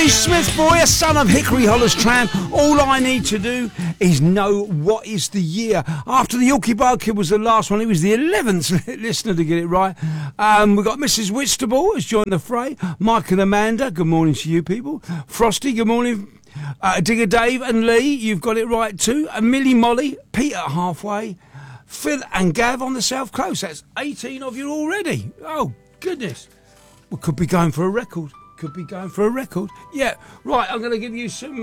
Lee Smith for you, son of Hickory Hollis Tram. All I need to do is know what is the year. After the Yorkie Bar Kid was the last one, he was the 11th listener to get it right. We've got Mrs. Whitstable has joined the fray. Mike and Amanda, good morning to you people. Frosty, good morning. Digger Dave and Lee, you've got it right too. And Millie Molly, Peter halfway. Phil and Gav on the South Coast. That's 18 of you already. Oh, goodness. We could be going for a record. Yeah, right, I'm going to give you some...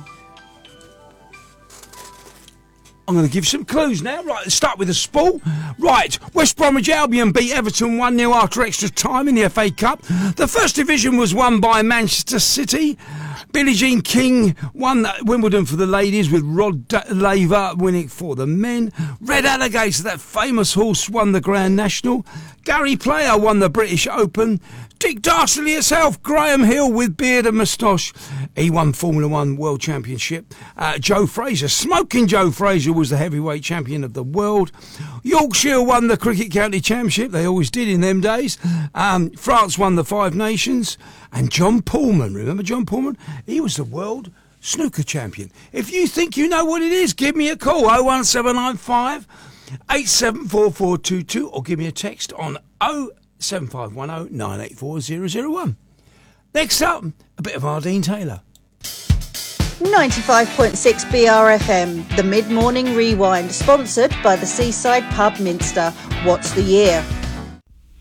I'm going to give some clues now. Right, let's start with the spool. Right, West Bromwich Albion beat Everton 1-0 after extra time in the FA Cup. The First Division was won by Manchester City. Billie Jean King won Wimbledon for the ladies, with Rod Laver winning for the men. Red Alligator, that famous horse, won the Grand National. Gary Player won the British Open. Dick Dastardly herself, Graham Hill with beard and moustache, he won Formula One World Championship. Joe Fraser, Smoking Joe Fraser, was the heavyweight champion of the world. Yorkshire won the Cricket County Championship, they always did in them days. France won the Five Nations. And John Pullman, remember John Pullman? He was the world snooker champion. If you think you know what it is, give me a call, 01795 874422, or give me a text on 07510 984 001. Next up, a bit of Ardeen Taylor. 95.6 BRFM, the Mid-Morning Rewind, sponsored by the Seaside Pub Minster. What's the year?